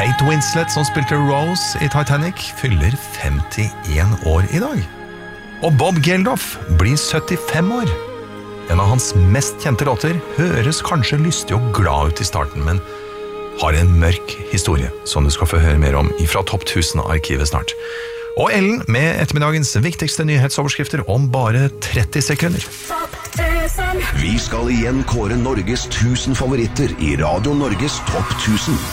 Kate Winslet, som spilte Rose i Titanic, fyller 51 år i dag. Og Bob Geldof blir 75 år. En av hans mest kjente låter høres kanskje lystig og glad ut i starten, men har en mørk historie, som du skal få høre mer om fra Topp 1000-arkivet snart. Og Ellen med ettermiddagens viktigste nyhetsoverskrifter om bare 30 sekunder. Vi skal igjen kåre Norges 1000 favoritter i Radio Norges Topp 1000.